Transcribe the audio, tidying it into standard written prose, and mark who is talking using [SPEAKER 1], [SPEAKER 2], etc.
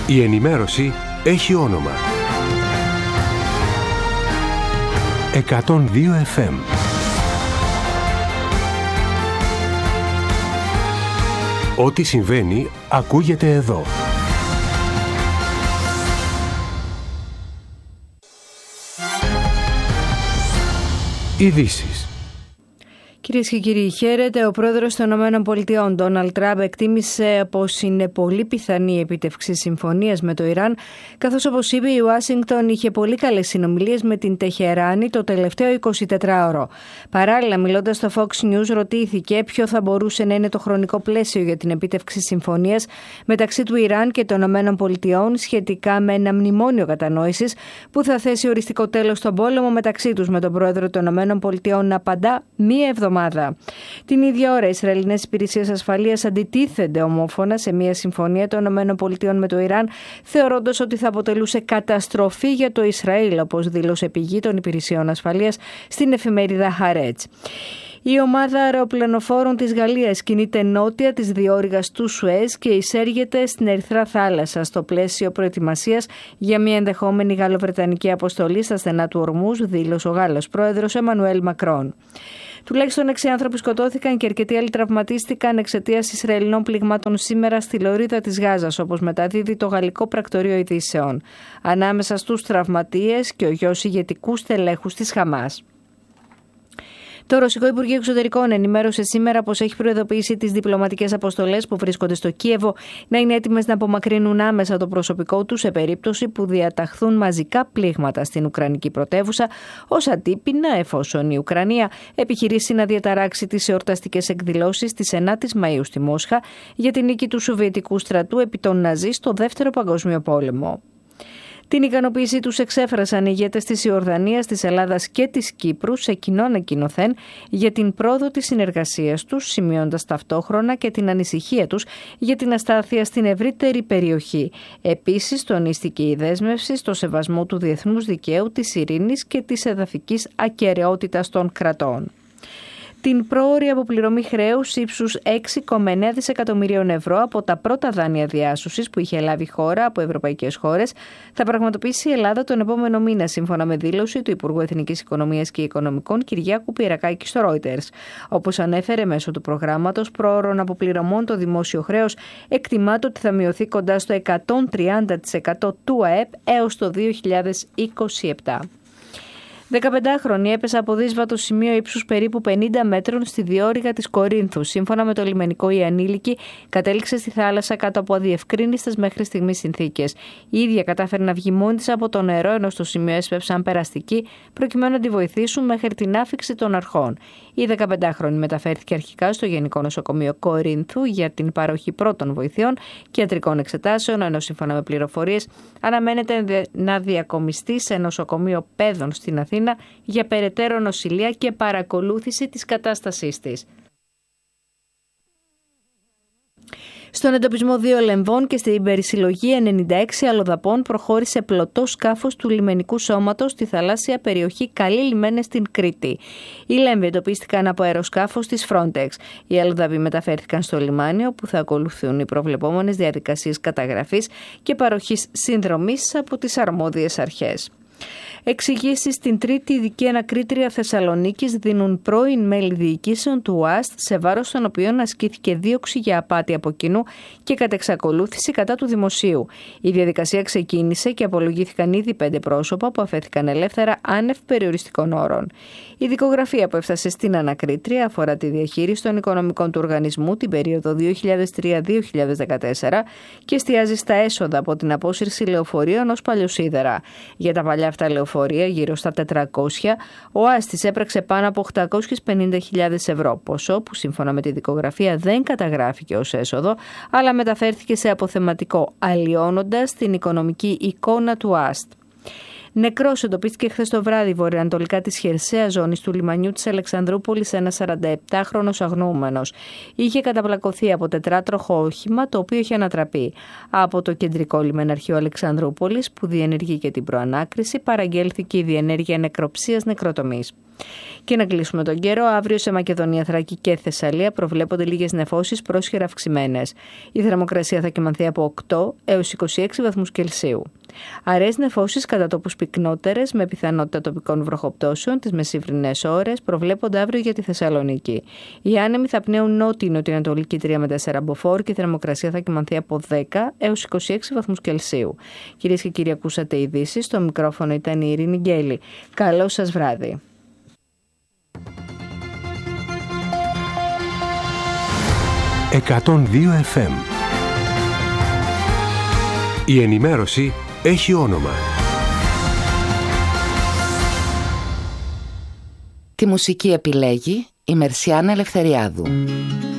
[SPEAKER 1] Η ενημέρωση έχει όνομα. 102 FM. Ό,τι συμβαίνει ακούγεται εδώ. Ειδήσεις.
[SPEAKER 2] Κυρίες και κύριοι, χαίρετε. Ο πρόεδρος των ΗΠΑ, Ντόναλντ Τραμπ, εκτίμησε πως είναι πολύ πιθανή η επίτευξη συμφωνίας με το Ιράν, καθώς, όπως είπε, η Ουάσιγκτον είχε πολύ καλές συνομιλίες με την Τεχεράνη το τελευταίο 24ωρο. Παράλληλα, μιλώντας στο Fox News, ρωτήθηκε ποιο θα μπορούσε να είναι το χρονικό πλαίσιο για την επίτευξη συμφωνίας μεταξύ του Ιράν και των ΗΠΑ σχετικά με ένα μνημόνιο κατανόησης που θα θέσει οριστικό τέλος στον πόλεμο μεταξύ τους, με τον πρόεδρο των ΗΠΑ να απαντά μία εβδομάδα. Την ίδια ώρα, οι Ισραηλινές υπηρεσίες ασφαλείας αντιτίθενται ομόφωνα σε μια συμφωνία των ΗΠΑ με το Ιράν, θεωρώντας ότι θα αποτελούσε καταστροφή για το Ισραήλ, όπως δήλωσε πηγή των υπηρεσιών ασφαλείας στην εφημερίδα Χαρέτς. Η ομάδα αεροπλανοφόρων της Γαλλίας κινείται νότια της διόρυγας του Σουέζ και εισέρχεται στην Ερυθρά Θάλασσα στο πλαίσιο προετοιμασίας για μια ενδεχόμενη γαλλοβρετανική αποστολή στα στενά του Ορμούζ, δήλωσε ο Γάλλος πρόεδρος Εμμανουέλ Μακρόν. Τουλάχιστον 6 άνθρωποι σκοτώθηκαν και αρκετοί άλλοι τραυματίστηκαν εξαιτίας Ισραηλινών πληγμάτων σήμερα στη λωρίδα της Γάζας, όπως μεταδίδει το γαλλικό πρακτορείο ειδήσεων. Ανάμεσα στους τραυματίες και ο γιος ηγετικού στελέχους της Χαμάς. Το Ρωσικό Υπουργείο Εξωτερικών ενημέρωσε σήμερα πως έχει προειδοποιήσει τις διπλωματικές αποστολές που βρίσκονται στο Κίεβο να είναι έτοιμες να απομακρύνουν άμεσα το προσωπικό τους σε περίπτωση που διαταχθούν μαζικά πλήγματα στην Ουκρανική πρωτεύουσα, ως αντίπεινα εφόσον η Ουκρανία επιχειρήσει να διαταράξει τις εορταστικές εκδηλώσεις της 9ης Μαΐου στη Μόσχα για την νίκη του Σοβιετικού στρατού επί των Ναζί στο Δεύτερο Παγκόσμιο Πόλεμο. Την ικανοποίησή τους εξέφρασαν οι ηγέτες της Ιορδανίας, της Ελλάδας και της Κύπρου σε κοινό ανακοινωθέν για την πρόοδο της συνεργασίας τους, σημειώντας ταυτόχρονα και την ανησυχία τους για την αστάθεια στην ευρύτερη περιοχή. Επίσης, τονίστηκε η δέσμευση στο σεβασμό του διεθνούς δικαίου, της ειρήνης και της εδαφικής ακεραιότητας των κρατών. Την πρόωρη αποπληρωμή χρέους ύψους 6,9 δισεκατομμυρίων ευρώ από τα πρώτα δάνεια διάσωσης που είχε λάβει η χώρα από ευρωπαϊκές χώρες θα πραγματοποιήσει η Ελλάδα τον επόμενο μήνα, σύμφωνα με δήλωση του Υπουργού Εθνικής Οικονομίας και Οικονομικών Κυριάκου Πυρακάκη στο Reuters. Όπως ανέφερε μέσω του προγράμματος πρόωρων αποπληρωμών, το δημόσιο χρέος εκτιμάται ότι θα μειωθεί κοντά στο 130% του ΑΕΠ έως το 2027. 15χρονη έπεσε από δύσβατο σημείο ύψους περίπου 50 μέτρων στη διόρυγα της Κορίνθου. Σύμφωνα με το λιμενικό, η ανήλικη κατέληξε στη θάλασσα κάτω από αδιευκρίνιστες μέχρι στιγμής συνθήκες. Η ίδια κατάφερε να βγει μόνη της από το νερό, ενώ στο σημείο έσπευσαν περαστικοί προκειμένου να τη βοηθήσουν μέχρι την άφιξη των αρχών. Η 15χρονη μεταφέρθηκε αρχικά στο Γενικό Νοσοκομείο Κορίνθου για την παροχή πρώτων βοηθειών και ιατρικών εξετάσεων, ενώ σύμφωνα με πληροφορίες αναμένεται να διακομιστεί σε νοσοκομείο παιδών στην Αθήνα για περαιτέρω νοσηλεία και παρακολούθηση της κατάστασής της. Στον εντοπισμό 2 λεμβών και στην περισυλλογή 96 αλλοδαπών προχώρησε πλωτό σκάφος του λιμενικού σώματος στη θαλάσσια περιοχή Καλή Λιμένες στην Κρήτη. Οι λέμβοι εντοπίστηκαν από αεροσκάφος της Frontex. Οι αλλοδαποί μεταφέρθηκαν στο λιμάνι, όπου θα ακολουθούν οι προβλεπόμενες διαδικασίες καταγραφής και παροχής συνδρομής από τις αρμόδιες αρχές. Εξηγήσεις στην Τρίτη Ειδική Ανακρίτρια Θεσσαλονίκης δίνουν πρώην μέλη διοικήσεων του ΟΑΣΤ, σε βάρος των οποίων ασκήθηκε δίωξη για απάτη από κοινού και κατεξακολούθηση κατά του δημοσίου. Η διαδικασία ξεκίνησε και απολογήθηκαν ήδη 5 πρόσωπα που αφέθηκαν ελεύθερα άνευ περιοριστικών όρων. Η δικογραφία που έφτασε στην Ανακρίτρια αφορά τη διαχείριση των οικονομικών του οργανισμού την περίοδο 2003-2014 και εστιάζει στα έσοδα από την απόσυρση λεωφορείων ως παλιοσίδερα. Για τα παλιά αυτά λεωφορεία, γύρω στα 400, ο Άστης έπραξε πάνω από 850.000 ευρώ, ποσό που σύμφωνα με τη δικογραφία δεν καταγράφηκε ως έσοδο, αλλά μεταφέρθηκε σε αποθεματικό, αλλοιώνοντας την οικονομική εικόνα του Άστ. Νεκρός εντοπίστηκε χθες το βράδυ βορειοανατολικά της χερσαίας ζώνης του λιμανιού της Αλεξανδρούπολης ένας 47χρονος αγνοούμενος. Είχε καταπλακωθεί από τετράτροχο όχημα, το οποίο είχε ανατραπεί. Από το κεντρικό λιμεναρχείο Αλεξανδρούπολης, που διενεργεί και την προανάκριση, παραγγέλθηκε η διενέργεια νεκροψίας νεκροτομής. Και να κλείσουμε τον καιρό, αύριο σε Μακεδονία, Θράκη και Θεσσαλία προβλέπονται λίγες νεφώσεις πρόσχερα αυξημένες. Η θερμοκρασία θα κυμανθεί από 8 έως 26 βαθμούς Κελσίου. Αραιές νεφώσεις κατά τόπους πυκνότερες, με πιθανότητα τοπικών βροχοπτώσεων τις μεσημβρινές ώρες, προβλέπονται αύριο για τη Θεσσαλονίκη. Οι άνεμοι θα πνέουν νότιο-νοτιοανατολική 3 με 4 μποφόρ και η θερμοκρασία θα κυμανθεί από 10 έως 26 βαθμούς Κελσίου. Κυρίες και κύριοι, ακούσατε ειδήσεις. Στο μικρόφωνο ήταν η Ειρήνη Γκέλη. Καλό σας βράδυ.
[SPEAKER 1] «102 FM». Η ενημέρωση έχει όνομα.
[SPEAKER 3] Τη μουσική επιλέγει η Μερσιάνα Ελευθεριάδου.